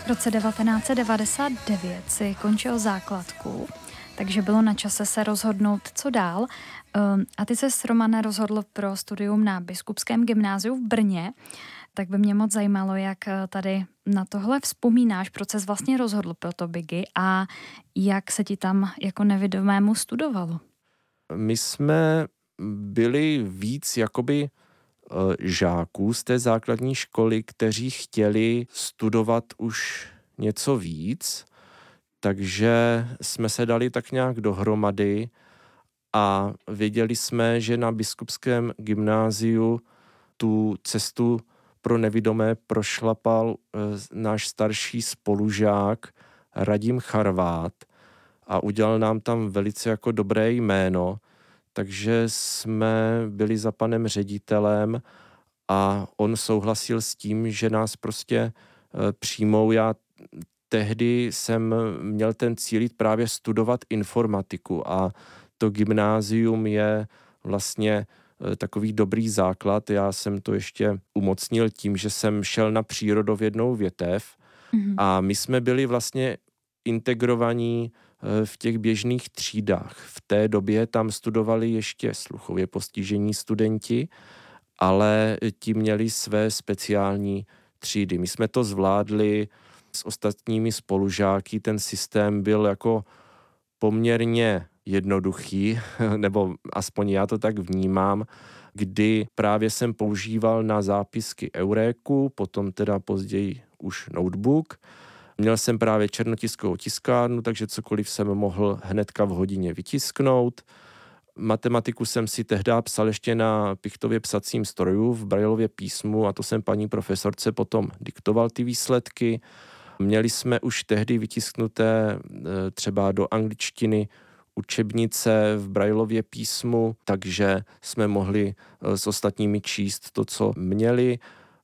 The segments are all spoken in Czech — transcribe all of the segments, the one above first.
V roce 1999 si končil základku, takže bylo na čase se rozhodnout, co dál. A ty se, Romane, rozhodl pro studium na Biskupském gymnáziu v Brně. Tak by mě moc zajímalo, jak tady na tohle vzpomínáš, proč ses vlastně rozhodl pro to BIGy a jak se ti tam jako nevidomému studovalo. My jsme byli víc jakoby žáků z té základní školy, kteří chtěli studovat už něco víc, takže jsme se dali tak nějak dohromady a věděli jsme, že na Biskupském gymnáziu tu cestu pro nevidomé prošlapal náš starší spolužák Radim Charvát a udělal nám tam velice jako dobré jméno, takže jsme byli za panem ředitelem a on souhlasil s tím, že nás prostě přijmou. Já tehdy jsem měl ten cíl jít právě studovat informatiku a to gymnázium je vlastně takový dobrý základ. Já jsem to ještě umocnil tím, že jsem šel na přírodovědnou větev a my jsme byli vlastně integrovaní v těch běžných třídách. V té době tam studovali ještě sluchově postižení studenti, ale ti měli své speciální třídy. My jsme to zvládli s ostatními spolužáky, ten systém byl jako poměrně jednoduchý, nebo aspoň já to tak vnímám, kdy právě jsem používal na zápisky Euréku, potom teda později už notebook. Měl jsem právě černotiskovou tiskárnu, takže cokoliv jsem mohl hnedka v hodině vytisknout. Matematiku jsem si tehdy psal ještě na Pichtově psacím stroju v Braillově písmu a to jsem paní profesorce potom diktoval ty výsledky. Měli jsme už tehdy vytisknuté třeba do angličtiny učebnice v Braillově písmu, takže jsme mohli s ostatními číst to, co měli.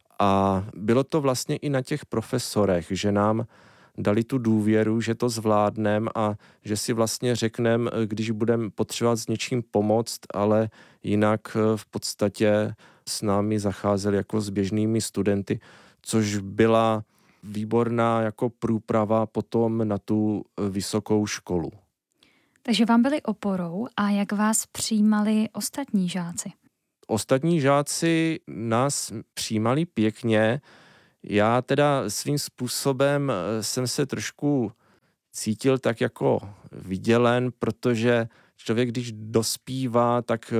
A bylo to vlastně i na těch profesorech, že nám dali tu důvěru, že to zvládneme a že si vlastně řekneme, když budeme potřebovat s něčím pomoct, ale jinak v podstatě s námi zacházeli jako s běžnými studenty, což byla výborná jako průprava potom na tu vysokou školu. Takže vám byli oporou a jak vás přijímali ostatní žáci? Ostatní žáci nás přijímali pěkně. Já teda svým způsobem jsem se trošku cítil tak jako vydělen, protože člověk, když dospívá, tak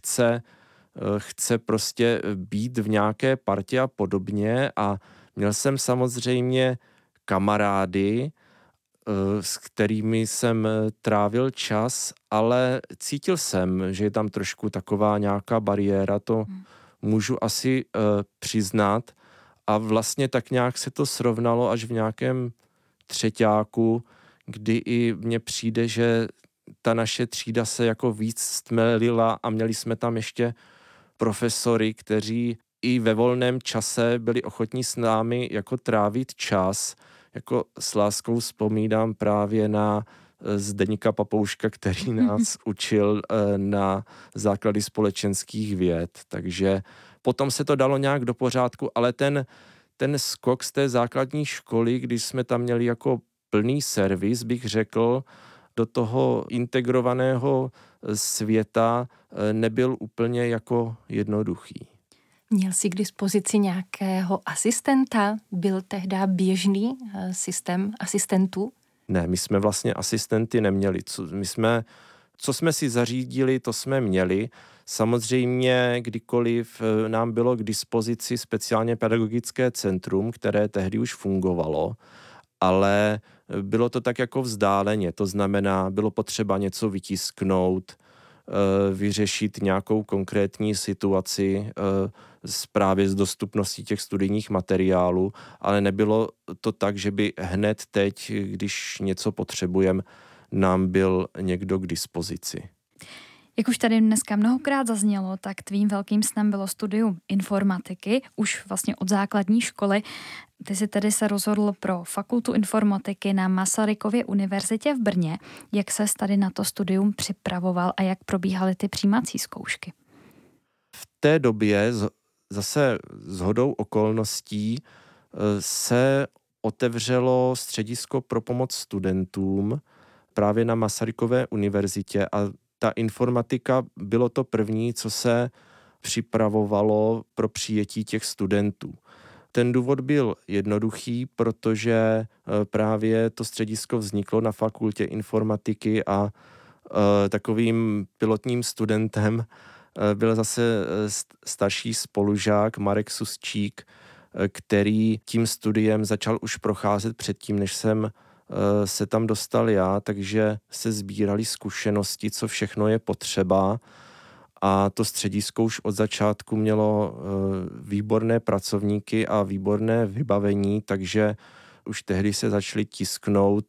chce prostě být v nějaké partě a podobně a měl jsem samozřejmě kamarády, s kterými jsem trávil čas, ale cítil jsem, že je tam trošku taková nějaká bariéra, to můžu asi přiznat. A vlastně tak nějak se to srovnalo až v nějakém třeťáku, kdy i mně přijde, že ta naše třída se jako víc stmelila a měli jsme tam ještě profesory, kteří i ve volném čase byli ochotní s námi jako trávit čas. Jako s láskou vzpomínám právě na Zdeňka Papouška, který nás učil na základy společenských věd. Takže potom se to dalo nějak do pořádku, ale ten skok z té základní školy, když jsme tam měli jako plný servis, bych řekl, do toho integrovaného světa nebyl úplně jako jednoduchý. Měl jsi k dispozici nějakého asistenta? Byl tehdy běžný systém asistentů? Ne, my jsme vlastně asistenty neměli. Co jsme si zařídili, to jsme měli. Samozřejmě, kdykoliv nám bylo k dispozici speciálně pedagogické centrum, které tehdy už fungovalo, ale bylo to tak jako vzdáleně. To znamená, bylo potřeba něco vytisknout, vyřešit nějakou konkrétní situaci právě s dostupností těch studijních materiálů, ale nebylo to tak, že by hned teď, když něco potřebujeme, nám byl někdo k dispozici. Jak už tady dneska mnohokrát zaznělo, tak tvým velkým snem bylo studium informatiky, už vlastně od základní školy. Ty si tedy se rozhodl pro fakultu informatiky na Masarykově univerzitě v Brně. Jak ses tady na to studium připravoval a jak probíhaly ty přijímací zkoušky? V té době zase shodou okolností se otevřelo středisko pro pomoc studentům právě na Masarykové univerzitě a ta informatika bylo to první, co se připravovalo pro přijetí těch studentů. Ten důvod byl jednoduchý, protože právě to středisko vzniklo na fakultě informatiky a takovým pilotním studentem byl zase starší spolužák Marek Susčík, který tím studiem začal už procházet předtím, než jsem se tam dostal já, takže se sbíraly zkušenosti, co všechno je potřeba. A to středisko už od začátku mělo výborné pracovníky a výborné vybavení, takže už tehdy se začaly tisknout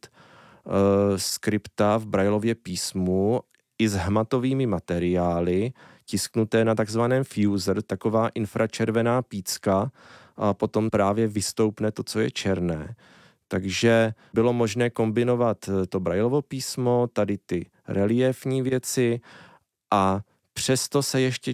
skripta v Braillově písmu i s hmatovými materiály, tisknuté na takzvaném fuser, taková infračervená pícka, a potom právě vystoupne to, co je černé. Takže bylo možné kombinovat to Braillovo písmo, tady ty reliéfní věci a přesto se ještě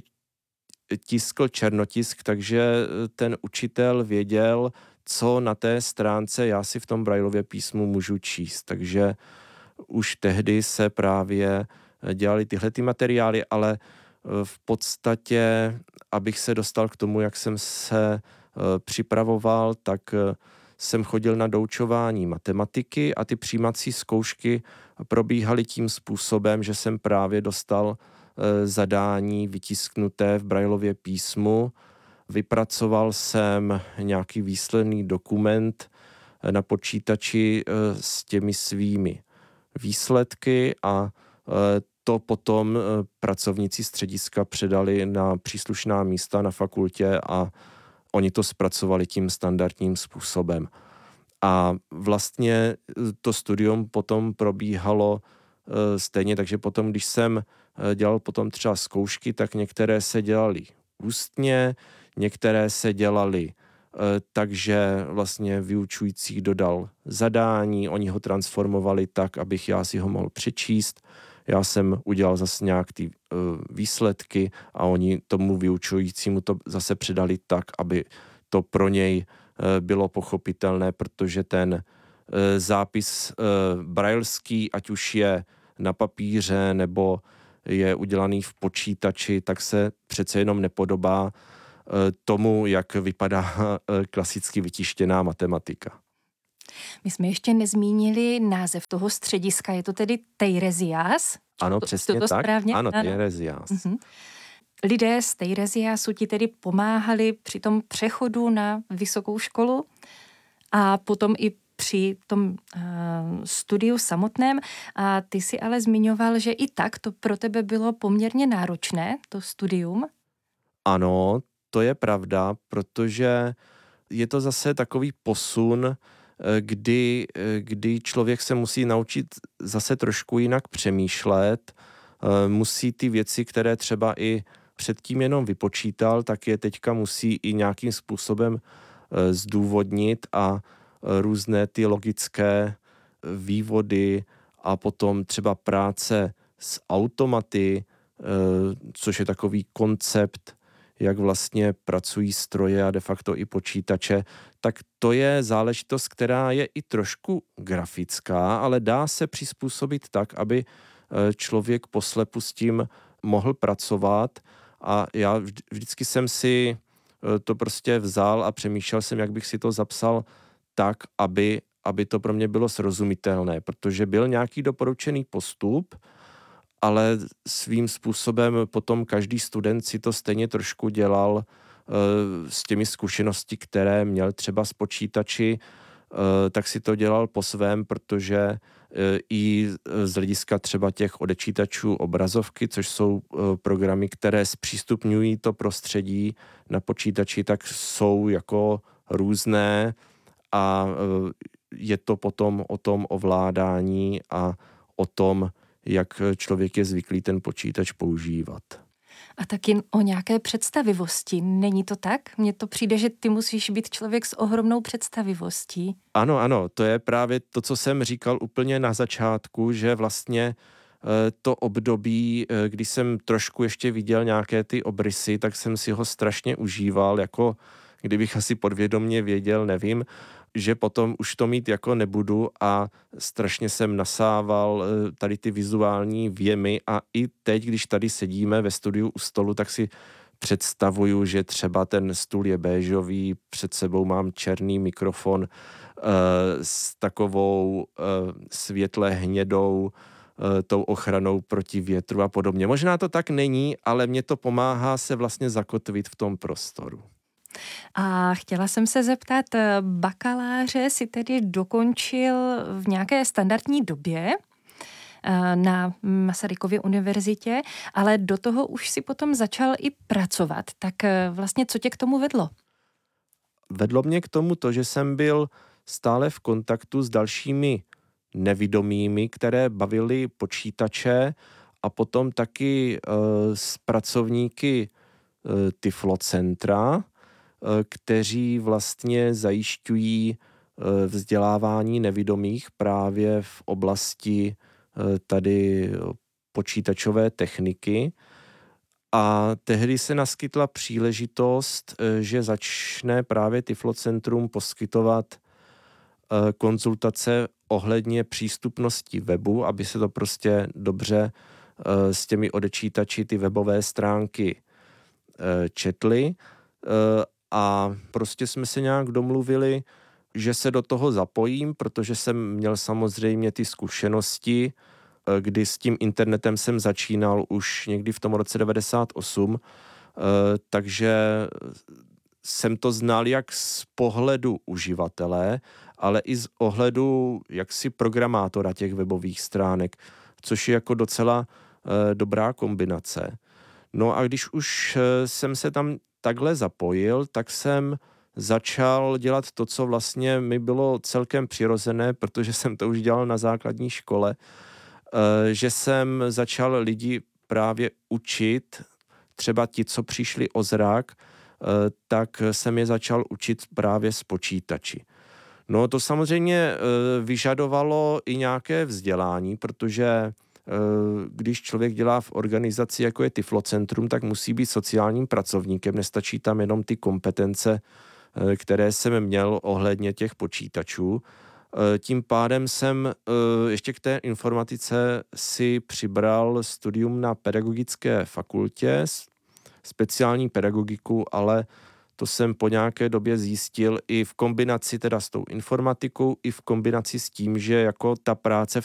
tiskl černotisk, takže ten učitel věděl, co na té stránce já si v tom Braillově písmu můžu číst. Takže už tehdy se právě dělali tyhle ty materiály, ale v podstatě, abych se dostal k tomu, jak jsem se připravoval, tak jsem chodil na doučování matematiky a ty přijímací zkoušky probíhaly tím způsobem, že jsem právě dostal zadání vytisknuté v Braillově písmu. Vypracoval jsem nějaký výsledný dokument na počítači s těmi svými výsledky a to potom pracovníci střediska předali na příslušná místa na fakultě a oni to zpracovali tím standardním způsobem. A vlastně to studium potom probíhalo stejně, takže potom, když jsem dělal potom třeba zkoušky, tak některé se dělaly ústně, některé se dělaly takže vlastně vyučující dodal zadání, oni ho transformovali tak, abych já si ho mohl přečíst. Já jsem udělal zase nějak ty výsledky a oni tomu vyučujícímu to zase předali tak, aby to pro něj bylo pochopitelné, protože ten zápis brailský, ať už je na papíře nebo je udělaný v počítači, tak se přece jenom nepodobá tomu, jak vypadá klasicky vytištěná matematika. My jsme ještě nezmínili název toho střediska, je to tedy Teiresias? Ano, přesně to tak. Správně? Ano, Teiresias. Uh-huh. Lidé z Teiresiasu ti tedy pomáhali při tom přechodu na vysokou školu a potom i při tom studiu samotném. A ty si ale zmiňoval, že i tak to pro tebe bylo poměrně náročné, to studium. Ano, to je pravda, protože je to zase takový posun, kdy člověk se musí naučit zase trošku jinak přemýšlet, musí ty věci, které třeba i předtím jenom vypočítal, tak je teďka musí i nějakým způsobem zdůvodnit a různé ty logické vývody a potom třeba práce s automaty, což je takový koncept, jak vlastně pracují stroje a de facto i počítače, tak to je záležitost, která je i trošku grafická, ale dá se přizpůsobit tak, aby člověk poslepu s tím mohl pracovat. A já vždycky jsem si to prostě vzal a přemýšlel jsem, jak bych si to zapsal tak, aby to pro mě bylo srozumitelné, protože byl nějaký doporučený postup, ale svým způsobem potom každý student si to stejně trošku dělal s těmi zkušenosti, které měl třeba z počítači, tak si to dělal po svém, protože i z hlediska třeba těch odečítačů obrazovky, což jsou programy, které zpřístupňují to prostředí na počítači, tak jsou jako různé a je to potom o tom ovládání a o tom, jak člověk je zvyklý ten počítač používat. A taky o nějaké představivosti. Není to tak? Mně to přijde, že ty musíš být člověk s ohromnou představivostí. Ano, to je právě to, co jsem říkal úplně na začátku, že vlastně to období, kdy jsem trošku ještě viděl nějaké ty obrysy, tak jsem si ho strašně užíval, jako kdybych asi podvědomě věděl, nevím, že potom už to mít jako nebudu a strašně jsem nasával tady ty vizuální vjemy a i teď, když tady sedíme ve studiu u stolu, tak si představuju, že třeba ten stůl je béžový, před sebou mám černý mikrofon s takovou světle hnědou tou ochranou proti větru a podobně. Možná to tak není, ale mě to pomáhá se vlastně zakotvit v tom prostoru. A chtěla jsem se zeptat, bakaláře si tedy dokončil v nějaké standardní době na Masarykově univerzitě, ale do toho už si potom začal i pracovat. Tak vlastně co tě k tomu vedlo? Vedlo mě k tomu to, že jsem byl stále v kontaktu s dalšími nevidomými, které bavily počítače a potom taky s pracovníky Tyflocentra, kteří vlastně zajišťují vzdělávání nevidomých právě v oblasti tady počítačové techniky. A tehdy se naskytla příležitost, že začne právě Tyflocentrum poskytovat konzultace ohledně přístupnosti webu, aby se to prostě dobře s těmi odečítači ty webové stránky četly. A prostě jsme se nějak domluvili, že se do toho zapojím, protože jsem měl samozřejmě ty zkušenosti, kdy s tím internetem jsem začínal už někdy v tom roce 98, takže jsem to znal jak z pohledu uživatele, ale i z ohledu jaksi programátora těch webových stránek, což je jako docela dobrá kombinace. No a když už jsem se tam takhle zapojil, tak jsem začal dělat to, co vlastně mi bylo celkem přirozené, protože jsem to už dělal na základní škole, že jsem začal lidi právě učit, třeba ti, co přišli o zrak, tak jsem je začal učit právě z počítači. No to samozřejmě vyžadovalo i nějaké vzdělání, protože když člověk dělá v organizaci, jako je Tyflocentrum, tak musí být sociálním pracovníkem, nestačí tam jenom ty kompetence, které jsem měl ohledně těch počítačů. Tím pádem jsem ještě k té informatice si přibral studium na pedagogické fakultě, speciální pedagogiku, ale to jsem po nějaké době zjistil i v kombinaci teda s tou informatikou, i v kombinaci s tím, že jako ta práce v